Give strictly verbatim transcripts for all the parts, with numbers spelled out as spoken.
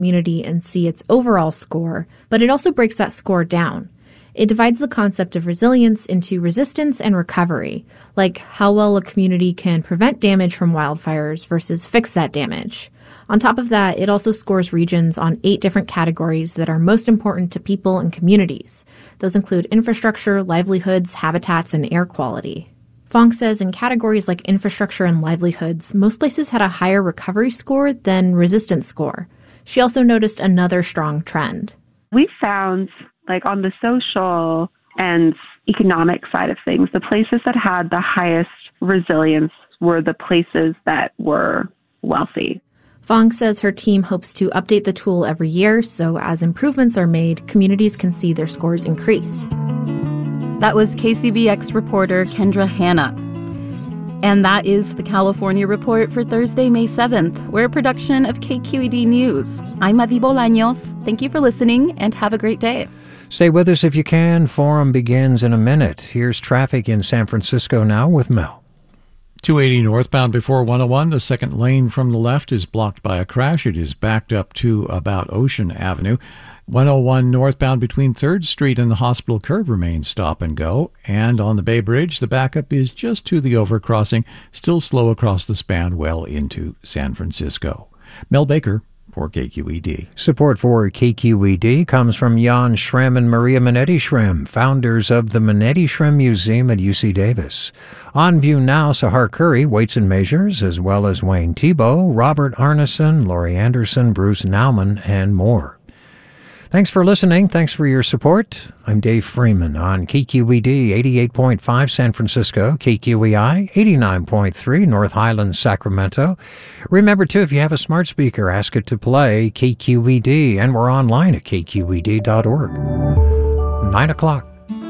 community and see its overall score, but it also breaks that score down. It divides the concept of resilience into resistance and recovery, like how well a community can prevent damage from wildfires versus fix that damage. On top of that, it also scores regions on eight different categories that are most important to people and communities. Those include infrastructure, livelihoods, habitats, and air quality. Fong says in categories like infrastructure and livelihoods, most places had a higher recovery score than resistance score. She also noticed another strong trend. We found, like on the social and economic side of things, the places that had the highest resilience were the places that were wealthy. Fong says her team hopes to update the tool every year, so as improvements are made, communities can see their scores increase. That was K C B X reporter Kendra Hanna. And that is the California Report for Thursday, May seventh. We're a production of K Q E D News. I'm Mavi Bolaños. Thank you for listening and have a great day. Stay with us if you can. Forum begins in a minute. Here's traffic in San Francisco now with Mel. two eighty northbound before one oh one. The second lane from the left is blocked by a crash. It is backed up to about Ocean Avenue. one oh one northbound between third Street and the Hospital Curve remains stop and go. And on the Bay Bridge, the backup is just to the overcrossing, still slow across the span well into San Francisco. Mel Baker for K Q E D. Support for K Q E D comes from Jan Schrem and Maria Minetti Schrem, founders of the Minetti Schrem Museum at U C Davis. On view now, Sahar Curry, Weights and Measures, as well as Wayne Thiebaud, Robert Arneson, Laurie Anderson, Bruce Nauman, and more. Thanks for listening. Thanks for your support. I'm Dave Freeman on K Q E D eighty-eight point five San Francisco, K Q E I eighty-nine point three North Highlands, Sacramento. Remember, too, if you have a smart speaker, ask it to play K Q E D, and we're online at K Q E D dot org. Nine o'clock.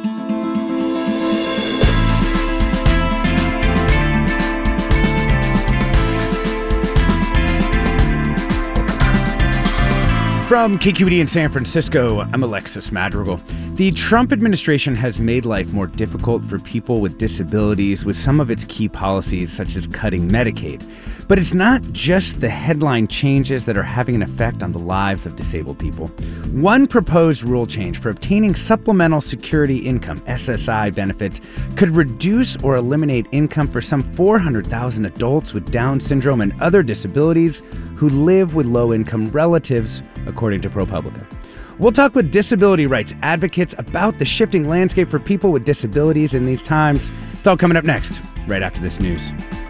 From K Q E D in San Francisco, I'm Alexis Madrigal. The Trump administration has made life more difficult for people with disabilities with some of its key policies, such as cutting Medicaid. But it's not just the headline changes that are having an effect on the lives of disabled people. One proposed rule change for obtaining supplemental security income, S S I benefits, could reduce or eliminate income for some four hundred thousand adults with Down syndrome and other disabilities who live with low-income relatives, according to ProPublica. We'll talk with disability rights advocates about the shifting landscape for people with disabilities in these times. It's all coming up next, right after this news.